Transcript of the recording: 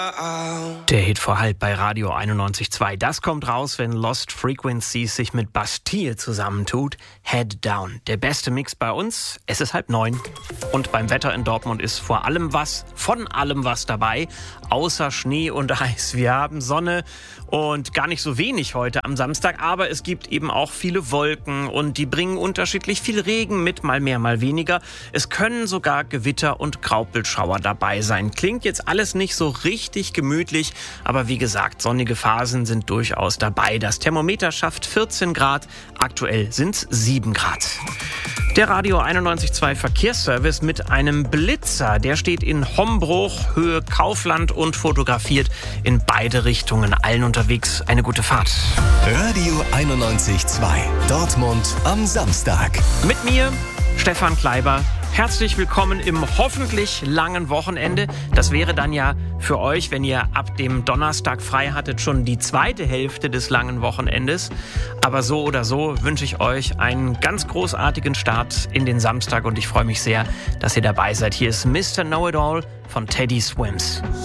Der Hit vor halb bei Radio 91.2. Das kommt raus, wenn Lost Frequencies sich mit Bastille zusammentut. Head Down. Der beste Mix bei uns. Es ist 8:30. Und beim Wetter in Dortmund ist von allem was dabei. Außer Schnee und Eis. Wir haben Sonne und gar nicht so wenig heute am Samstag. Aber es gibt eben auch viele Wolken und die bringen unterschiedlich viel Regen mit. Mal mehr, mal weniger. Es können sogar Gewitter und Graupelschauer dabei sein. Klingt jetzt alles nicht so richtig gemütlich, aber wie gesagt, sonnige Phasen sind durchaus dabei. Das Thermometer schafft 14 Grad, aktuell sind es 7 Grad. Der Radio 91.2 Verkehrsservice mit einem Blitzer, der steht in Hombruch, Höhe Kaufland und fotografiert in beide Richtungen. Allen unterwegs eine gute Fahrt. Radio 91.2 Dortmund am Samstag. Mit mir, Stefan Kleiber. Herzlich willkommen im hoffentlich langen Wochenende. Das wäre dann ja für euch, wenn ihr ab dem Donnerstag frei hattet, schon die zweite Hälfte des langen Wochenendes. Aber so oder so wünsche ich euch einen ganz großartigen Start in den Samstag und ich freue mich sehr, dass ihr dabei seid. Hier ist Mr. Know-It-All von Teddy Swims.